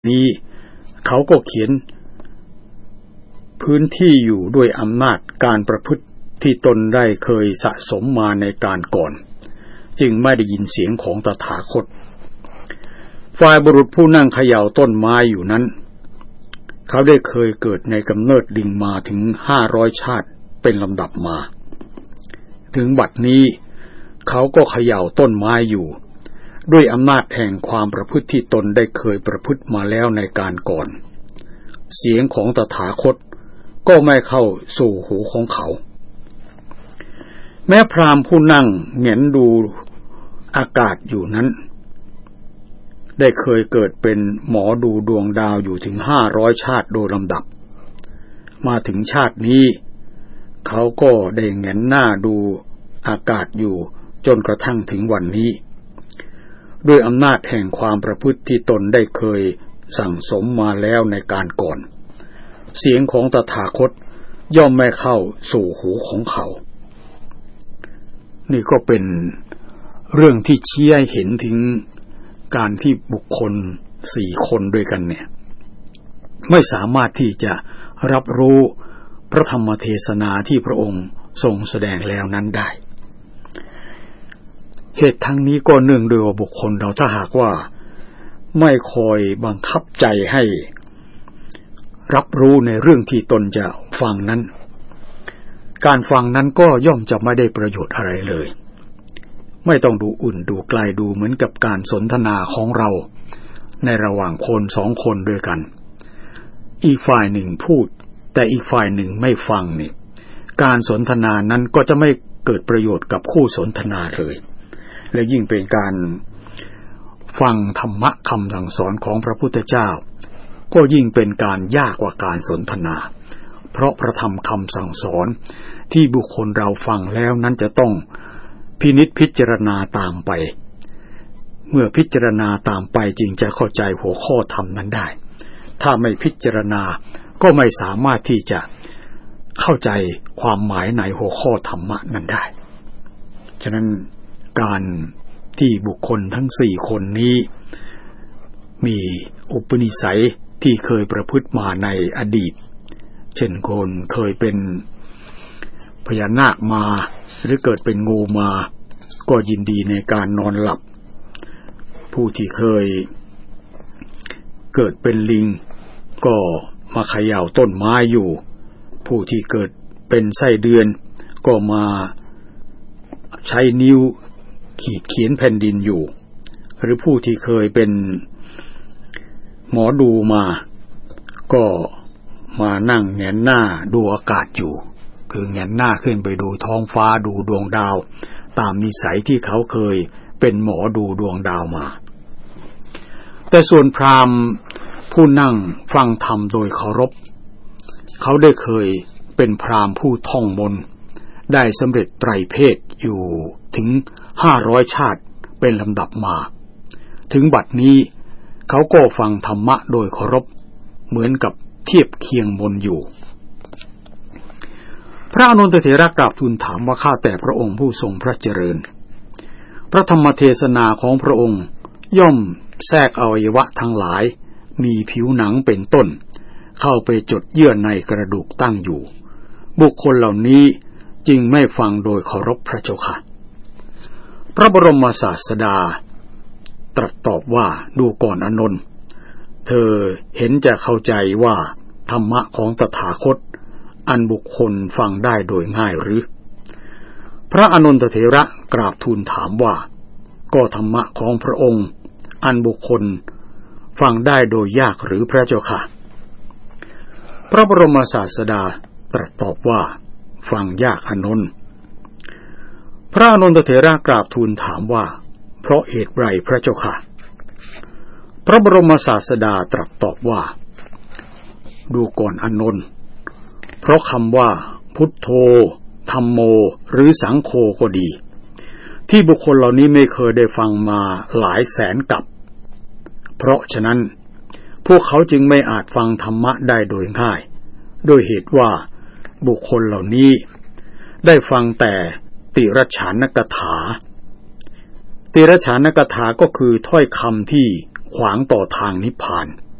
นี้เขาก็เขียนพื้นที่อยู่ด้วยอำนาจการประพฤติที่ตนได้เคยสะสมมาในการก่อนจึงไม่ได้ยินเสียงของตถาคตฝ่ายบุรุษผู้นั่งเขย่าต้นไม้อยู่นั้นเขาได้เคยเกิดในกำเนิดลิงมาถึง500 ชาติเป็นลำดับมาถึงบัดนี้เขาก็เขย่าต้นไม้อยู่ด้วยอำนาจแห่งความประพฤติที่ตนได้เคยประพฤติมาแล้วในการก่อนเสียงของตถาคตก็ไม่เข้าสู่หูของเขาแม้พราหมณ์ผู้นั่งเหงนดูอากาศอยู่นั้นได้เคยเกิดเป็นหมอดูดวงดาวอยู่ถึง500 ชาติโดยลำดับมาถึงชาตินี้เขาก็ได้เหงนหน้าดูอากาศอยู่จนกระทั่งถึงวันนี้ด้วยอำนาจแห่งความประพฤติที่ตนได้เคยสั่งสมมาแล้วในการก่อนเสียงของตถาคตย่อมไม่เข้าสู่หูของเขานี่ก็เป็นเรื่องที่ชี้ให้เห็นถึงการที่บุคคล4 คนด้วยกันเนี่ยไม่สามารถที่จะรับรู้พระธรรมเทศนาที่พระองค์ทรงแสดงแล้วนั้นได้เหตุทั้งนี้ก็เนื่องด้วยว่าบุคคลเราถ้าหากว่าไม่คอยบังคับใจให้รับรู้ในเรื่องที่ตนจะฟังนั้นการฟังนั้นก็ย่อมจะไม่ได้ประโยชน์อะไรเลยไม่ต้องดูอุ่นดูไกลดูเหมือนกับการสนทนาของเราในระหว่างคน2 คนด้วยกันอีกฝ่ายหนึ่งพูดแต่อีกฝ่ายหนึ่งไม่ฟังนี่การสนทนานั้นก็จะไม่เกิดประโยชน์กับคู่สนทนาเลยและยิ่งเป็นการฟังธรรมะคำสั่งสอนของพระพุทธเจ้าก็ยิ่งเป็นการยากกว่าการสนทนาเพราะพระธรรมคำสั่งสอนที่บุคคลเราฟังแล้วนั้นจะต้องพินิจพิจารณาตามไปเมื่อพิจารณาตามไปจึงจะเข้าใจหัวข้อธรรมนั้นได้ถ้าไม่พิจารณาก็ไม่สามารถที่จะเข้าใจความหมายในหัวข้อธรรมะนั้นได้ฉะนั้นการที่บุคคลทั้ง4 คนนี้มีอุปนิสัยที่เคยประพฤติมาในอดีตเช่นคนเคยเป็นพญานาคมาหรือเกิดเป็นงูมาก็ยินดีในการนอนหลับผู้ที่เคยเกิดเป็นลิงก็มาเขย่าต้นไม้อยู่ผู้ที่เกิดเป็นไส้เดือนก็มาใช้นิ้วขีดเขียนแผ่นดินอยู่หรือผู้ที่เคยเป็นหมอดูมาก็มานั่งแงนหน้าดูอากาศอยู่คือแงนหน้าขึ้นไปดูท้องฟ้าดูดวงดาวตามนิสัยที่เขาเคยเป็นหมอดูดวงดาวมาแต่ส่วนพราหมณ์ผู้นั่งฟังธรรมโดยเคารพเขาได้เคยเป็นพราหมณ์ผู้ท่องมนต์ได้สำเร็จไตรเพศอยู่ถึง500 ชาติเป็นลำดับมาถึงบัดนี้เขาก็ฟังธรรมะโดยเคารพเหมือนกับเทียบเคียงมนต์อยู่พระอานนทเถระกราบทูลถามว่าข้าแต่พระองค์ผู้ทรงพระเจริญพระธรรมเทศนาของพระองค์ย่อมแทรกอวัยวะทั้งหลายมีผิวหนังเป็นต้นเข้าไปจดเยื่อในกระดูกตั้งอยู่บุคคลเหล่านี้จึงไม่ฟังโดยเคารพพระเจ้าค่ะพระบรมศาสดาตรัสตอบว่าดูก่อนอานนท์เธอเห็นจะเข้าใจว่าธรรมะของตถาคตอันบุคคลฟังได้โดยง่ายหรือพระอานนทเถระกราบทูลถามว่าก็ธรรมะของพระองค์อันบุคคลฟังได้โดยยากหรือพระเจ้าค่ะพระบรมศาสดาตรัสตอบว่าฟังยากอานนท์พระอานนทเถระกราบทูลถามว่าเพราะเหตุไรพระเจ้าค่ะพระบรมศาสดาตรัสตอบว่าดูก่อนอานนท์เพราะคำว่าพุทโธธัมโมหรือสังโฆก็ดีที่บุคคลเหล่านี้ไม่เคยได้ฟังมาหลายแสนกับเพราะฉะนั้นพวกเขาจึงไม่อาจฟังธรรมะได้โดยง่ายโดยเหตุว่าบุคคลเหล่านี้ได้ฟังแต่ติรฉานกถาติรฉานกถาก็คือถ้อยคำที่ขวางต่อทางนิพพาน